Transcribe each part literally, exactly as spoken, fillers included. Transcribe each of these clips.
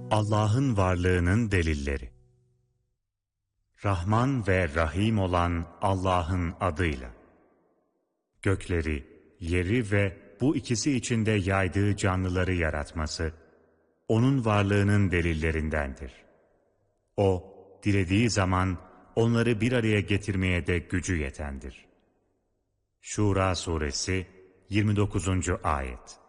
Allah'ın varlığının delilleri. Rahman ve Rahim olan Allah'ın adıyla. Gökleri, yeri ve bu ikisi içinde yaydığı canlıları yaratması, O'nun varlığının delillerindendir. O, dilediği zaman onları bir araya getirmeye de gücü yetendir. Şura Suresi yirmi dokuzuncu Ayet.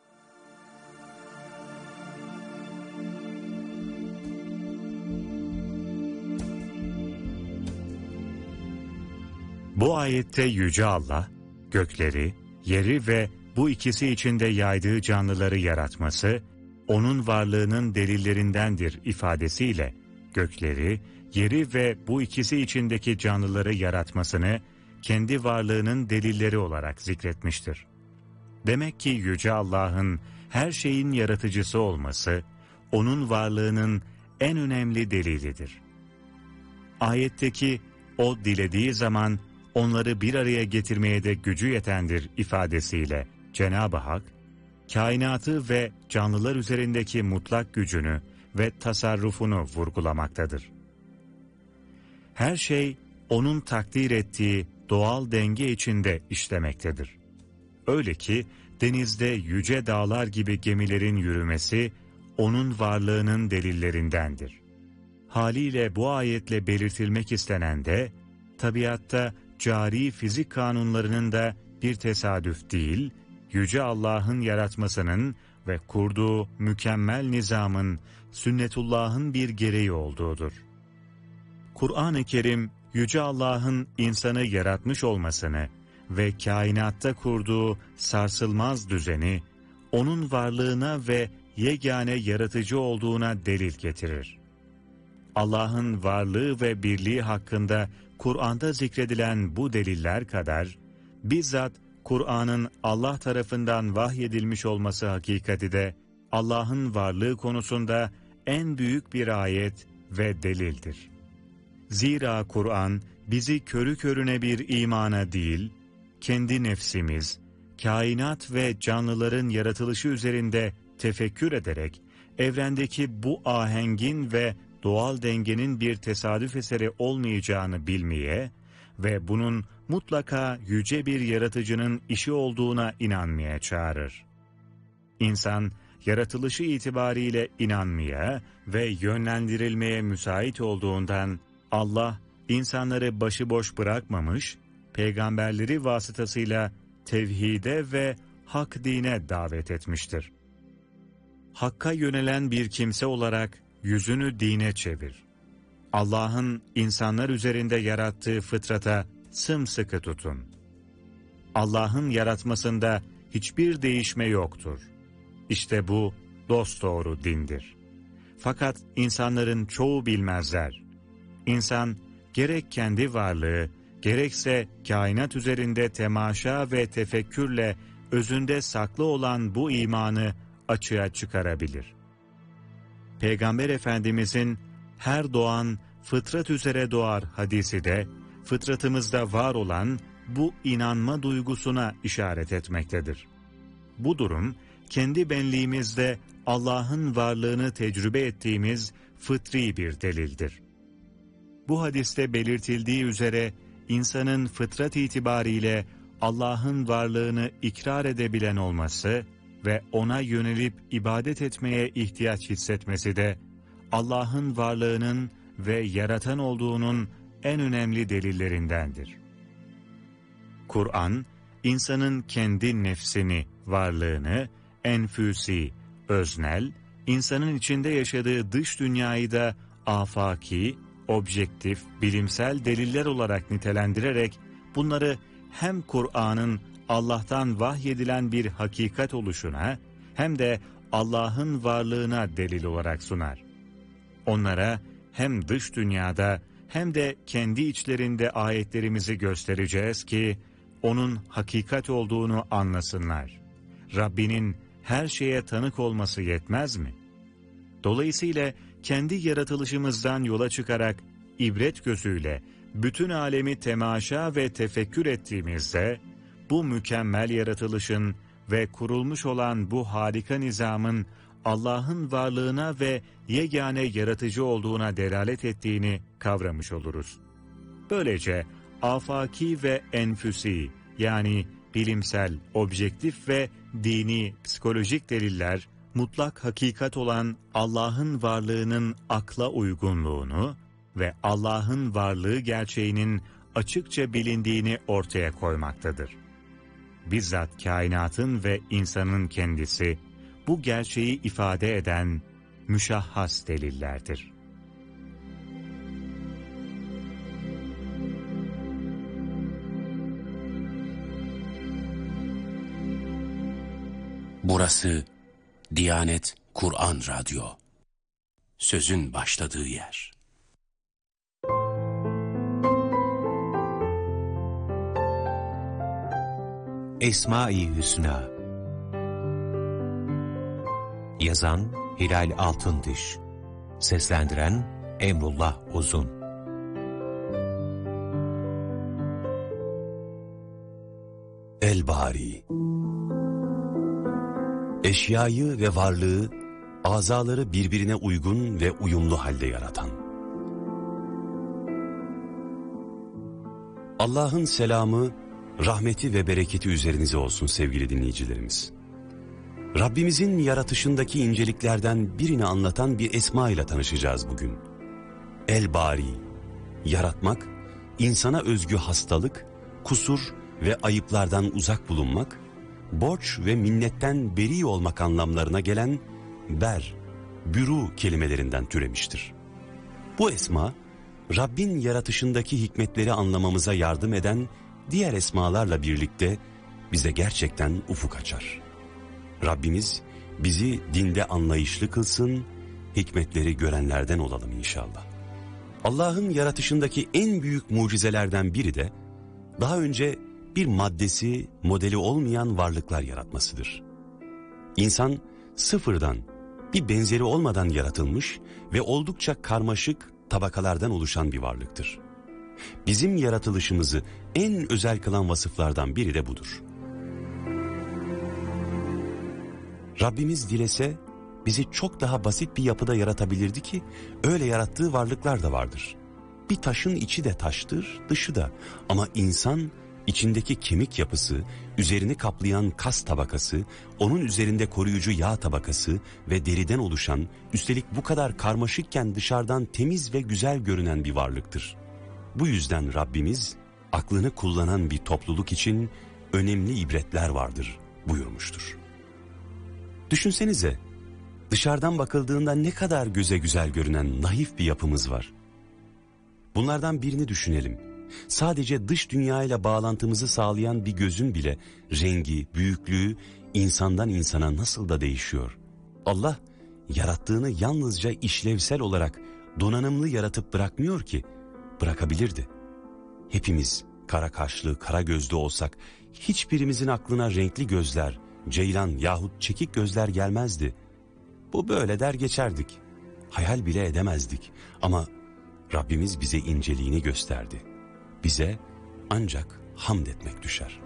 Bu ayette Yüce Allah, gökleri, yeri ve bu ikisi içinde yaydığı canlıları yaratması, O'nun varlığının delillerindendir ifadesiyle, gökleri, yeri ve bu ikisi içindeki canlıları yaratmasını, kendi varlığının delilleri olarak zikretmiştir. Demek ki Yüce Allah'ın her şeyin yaratıcısı olması, O'nun varlığının en önemli delilidir. Ayetteki, O dilediği zaman, onları bir araya getirmeye de gücü yetendir ifadesiyle Cenab-ı Hak, kainatı ve canlılar üzerindeki mutlak gücünü ve tasarrufunu vurgulamaktadır. Her şey, O'nun takdir ettiği doğal denge içinde işlemektedir. Öyle ki, denizde yüce dağlar gibi gemilerin yürümesi, O'nun varlığının delillerindendir. Haliyle bu ayetle belirtilmek istenen de, tabiatta cari fizik kanunlarının da bir tesadüf değil, Yüce Allah'ın yaratmasının ve kurduğu mükemmel nizamın, sünnetullah'ın bir gereği olduğudur. Kur'an-ı Kerim, Yüce Allah'ın insanı yaratmış olmasını ve kainatta kurduğu sarsılmaz düzeni, O'nun varlığına ve yegane yaratıcı olduğuna delil getirir. Allah'ın varlığı ve birliği hakkında Kur'an'da zikredilen bu deliller kadar, bizzat Kur'an'ın Allah tarafından vahyedilmiş olması hakikati de, Allah'ın varlığı konusunda en büyük bir ayet ve delildir. Zira Kur'an, bizi körü körüne bir imana değil, kendi nefsimiz, kainat ve canlıların yaratılışı üzerinde tefekkür ederek, evrendeki bu ahengin ve doğal dengenin bir tesadüf eseri olmayacağını bilmeye ve bunun mutlaka yüce bir yaratıcının işi olduğuna inanmaya çağırır. İnsan, yaratılışı itibariyle inanmaya ve yönlendirilmeye müsait olduğundan, Allah, insanları başıboş bırakmamış, peygamberleri vasıtasıyla tevhide ve hak dine davet etmiştir. Hakka yönelen bir kimse olarak, yüzünü dine çevir. Allah'ın insanlar üzerinde yarattığı fıtrata sımsıkı tutun. Allah'ın yaratmasında hiçbir değişme yoktur. İşte bu dosdoğru dindir. Fakat insanların çoğu bilmezler. İnsan gerek kendi varlığı, gerekse kainat üzerinde temaşa ve tefekkürle özünde saklı olan bu imanı açığa çıkarabilir. Peygamber Efendimizin her doğan fıtrat üzere doğar hadisi de fıtratımızda var olan bu inanma duygusuna işaret etmektedir. Bu durum kendi benliğimizde Allah'ın varlığını tecrübe ettiğimiz fıtri bir delildir. Bu hadiste belirtildiği üzere insanın fıtrat itibariyle Allah'ın varlığını ikrar edebilen olması ve O'na yönelip ibadet etmeye ihtiyaç hissetmesi de Allah'ın varlığının ve yaratan olduğunun en önemli delillerindendir. Kur'an, insanın kendi nefsini, varlığını, enfüsi, öznel, insanın içinde yaşadığı dış dünyayı da afaki, objektif, bilimsel deliller olarak nitelendirerek bunları hem Kur'an'ın Allah'tan vahyedilen bir hakikat oluşuna hem de Allah'ın varlığına delil olarak sunar. Onlara hem dış dünyada hem de kendi içlerinde ayetlerimizi göstereceğiz ki O'nun hakikat olduğunu anlasınlar. Rabbinin her şeye tanık olması yetmez mi? Dolayısıyla kendi yaratılışımızdan yola çıkarak ibret gözüyle bütün alemi temaşa ve tefekkür ettiğimizde bu mükemmel yaratılışın ve kurulmuş olan bu harika nizamın Allah'ın varlığına ve yegane yaratıcı olduğuna delalet ettiğini kavramış oluruz. Böylece afaki ve enfüsi, yani bilimsel, objektif ve dini, psikolojik deliller, mutlak hakikat olan Allah'ın varlığının akla uygunluğunu ve Allah'ın varlığı gerçeğinin açıkça bilindiğini ortaya koymaktadır. Bizzat kainatın ve insanın kendisi, bu gerçeği ifade eden müşahhas delillerdir. Burası Diyanet Kur'an Radyo. Sözün başladığı yer. Esma-i Hüsna. Yazan Hilal Altındiş. Seslendiren Emrullah Uzun. El-Bari. Eşyayı ve varlığı, azaları birbirine uygun ve uyumlu halde yaratan. Allah'ın selamı, rahmeti ve bereketi üzerinize olsun sevgili dinleyicilerimiz. Rabbimizin yaratışındaki inceliklerden birini anlatan bir esma ile tanışacağız bugün. El-Bari, yaratmak, insana özgü hastalık, kusur ve ayıplardan uzak bulunmak, borç ve minnetten beri olmak anlamlarına gelen ber, bürû kelimelerinden türemiştir. Bu esma, Rabbin yaratışındaki hikmetleri anlamamıza yardım eden diğer esmalarla birlikte bize gerçekten ufuk açar. Rabbimiz bizi dinde anlayışlı kılsın, hikmetleri görenlerden olalım inşallah. Allah'ın yaratışındaki en büyük mucizelerden biri de daha önce bir maddesi, modeli olmayan varlıklar yaratmasıdır. İnsan sıfırdan, bir benzeri olmadan yaratılmış ve oldukça karmaşık tabakalardan oluşan bir varlıktır. Bizim yaratılışımızı en özel kılan vasıflardan biri de budur. Rabbimiz dilese bizi çok daha basit bir yapıda yaratabilirdi ki öyle yarattığı varlıklar da vardır. Bir taşın içi de taştır, dışı da, ama insan içindeki kemik yapısı, üzerini kaplayan kas tabakası, onun üzerinde koruyucu yağ tabakası ve deriden oluşan, üstelik bu kadar karmaşıkken dışarıdan temiz ve güzel görünen bir varlıktır. Bu yüzden Rabbimiz aklını kullanan bir topluluk için önemli ibretler vardır buyurmuştur. Düşünsenize, dışarıdan bakıldığında ne kadar göze güzel görünen naif bir yapımız var. Bunlardan birini düşünelim. Sadece dış dünyayla bağlantımızı sağlayan bir gözün bile rengi, büyüklüğü insandan insana nasıl da değişiyor. Allah yarattığını yalnızca işlevsel olarak donanımlı yaratıp bırakmıyor ki, bırakabilirdi. Hepimiz kara kaşlı, kara gözlü olsak hiçbirimizin aklına renkli gözler, ceylan yahut çekik gözler gelmezdi. Bu böyle der geçerdik. Hayal bile edemezdik. Ama Rabbimiz bize inceliğini gösterdi. Bize ancak hamd etmek düşer.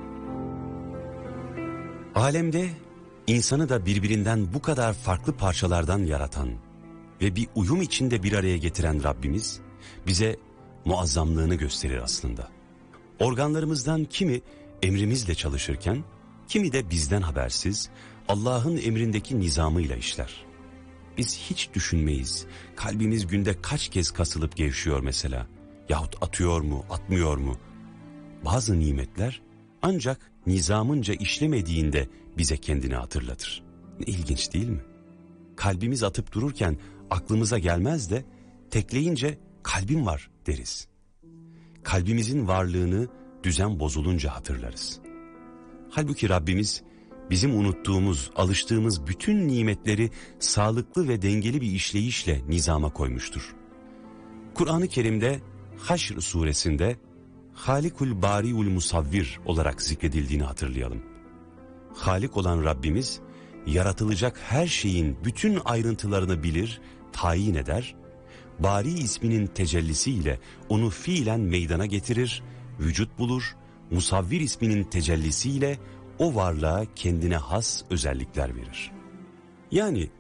Alemde insanı da birbirinden bu kadar farklı parçalardan yaratan ve bir uyum içinde bir araya getiren Rabbimiz bize muazzamlığını gösterir aslında. Organlarımızdan kimi emrimizle çalışırken, kimi de bizden habersiz Allah'ın emrindeki nizamıyla işler. Biz hiç düşünmeyiz. Kalbimiz günde kaç kez kasılıp gevşiyor mesela. Yahut atıyor mu, atmıyor mu? Bazı nimetler ancak nizamınca işlemediğinde bize kendini hatırlatır. Ne ilginç değil mi? Kalbimiz atıp dururken aklımıza gelmez de tekleyince kalbim var deriz. Kalbimizin varlığını düzen bozulunca hatırlarız. Halbuki Rabbimiz bizim unuttuğumuz, alıştığımız bütün nimetleri sağlıklı ve dengeli bir işleyişle nizama koymuştur. Kur'an-ı Kerim'de Haşr suresinde Halikul Bariul Musavvir olarak zikredildiğini hatırlayalım. Halik olan Rabbimiz yaratılacak her şeyin bütün ayrıntılarını bilir, tayin eder, Bari isminin tecellisiyle onu fiilen meydana getirir, vücut bulur, Musavvir isminin tecellisiyle o varlığa kendine has özellikler verir. Yani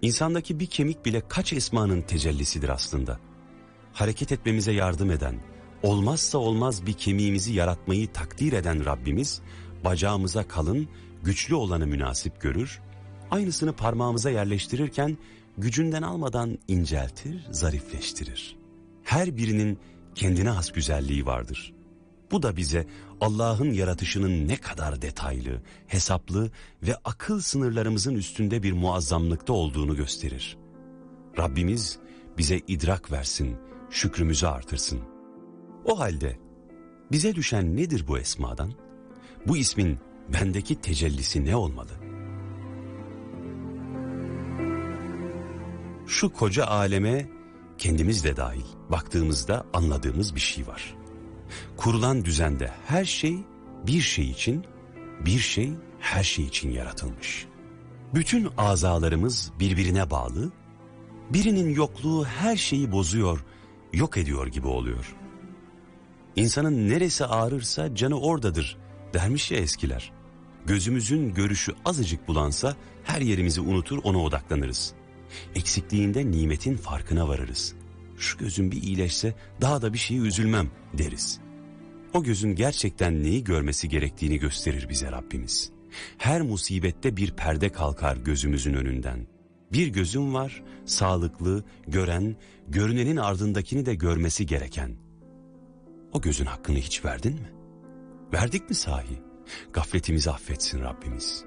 İnsandaki bir kemik bile kaç esmanın tecellisidir aslında. Hareket etmemize yardım eden, olmazsa olmaz bir kemiğimizi yaratmayı takdir eden Rabbimiz, bacağımıza kalın, güçlü olanı münasip görür, aynısını parmağımıza yerleştirirken gücünden almadan inceltir, zarifleştirir. Her birinin kendine has güzelliği vardır. Bu da bize Allah'ın yaratışının ne kadar detaylı, hesaplı ve akıl sınırlarımızın üstünde bir muazzamlıkta olduğunu gösterir. Rabbimiz bize idrak versin, şükrümüzü artırsın. O halde bize düşen nedir bu esmadan? Bu ismin bendeki tecellisi ne olmalı? Şu koca aleme kendimiz de dahil baktığımızda anladığımız bir şey var. Kurulan düzende her şey bir şey için, bir şey her şey için yaratılmış. Bütün azalarımız birbirine bağlı, birinin yokluğu her şeyi bozuyor, yok ediyor gibi oluyor. İnsanın neresi ağrırsa canı oradadır dermiş ya eskiler. Gözümüzün görüşü azıcık bulansa her yerimizi unutur ona odaklanırız. Eksikliğinde nimetin farkına varırız. Şu gözüm bir iyileşse daha da bir şeye üzülmem deriz. O gözün gerçekten neyi görmesi gerektiğini gösterir bize Rabbimiz. Her musibette bir perde kalkar gözümüzün önünden. Bir gözüm var, sağlıklı, gören, görünenin ardındakini de görmesi gereken. O gözün hakkını hiç verdin mi? Verdik mi sahi? Gafletimizi affetsin Rabbimiz.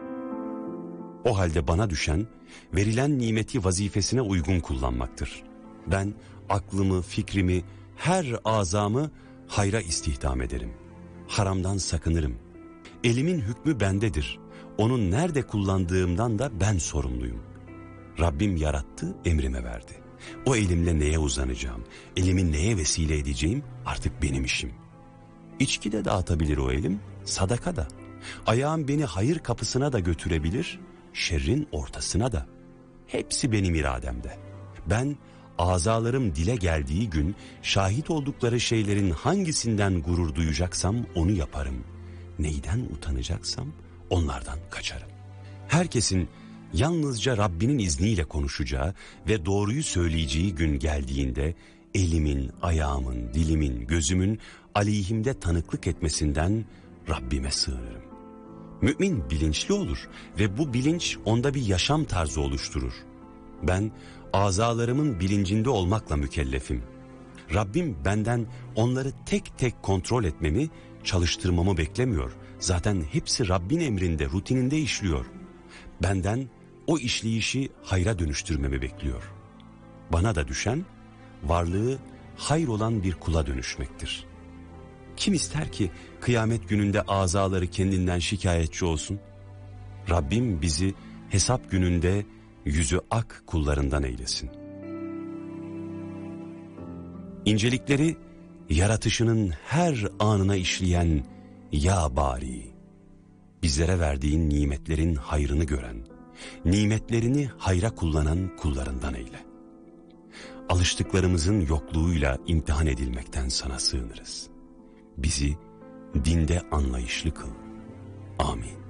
O halde bana düşen, verilen nimeti vazifesine uygun kullanmaktır. Ben aklımı, fikrimi, her azamı hayra istihdam ederim. Haramdan sakınırım. Elimin hükmü bendedir. Onu nerede kullandığımdan da ben sorumluyum. Rabbim yarattı, emrime verdi. O elimle neye uzanacağım, elimi neye vesile edeceğim artık benim işim. İçki de dağıtabilir o elim, sadaka da. Ayağım beni hayır kapısına da götürebilir, şerrin ortasına da. Hepsi benim irademde. Ben azalarım dile geldiği gün şahit oldukları şeylerin hangisinden gurur duyacaksam onu yaparım. Neyden utanacaksam onlardan kaçarım. Herkesin yalnızca Rabbinin izniyle konuşacağı ve doğruyu söyleyeceği gün geldiğinde elimin, ayağımın, dilimin, gözümün aleyhimde tanıklık etmesinden Rabbime sığınırım. Mümin bilinçli olur ve bu bilinç onda bir yaşam tarzı oluşturur. Ben azalarımın bilincinde olmakla mükellefim. Rabbim benden onları tek tek kontrol etmemi, çalıştırmamı beklemiyor. Zaten hepsi Rabbin emrinde, rutininde işliyor. Benden o işleyişi hayra dönüştürmemi bekliyor. Bana da düşen varlığı hayır olan bir kula dönüşmektir. Kim ister ki kıyamet gününde azaları kendinden şikayetçi olsun? Rabbim bizi hesap gününde yüzü ak kullarından eylesin. İncelikleri yaratışının her anına işleyen ya bari, bizlere verdiğin nimetlerin hayrını gören, nimetlerini hayra kullanan kullarından eyle. Alıştıklarımızın yokluğuyla imtihan edilmekten sana sığınırız. Bizi dinde anlayışlı kıl. Amin.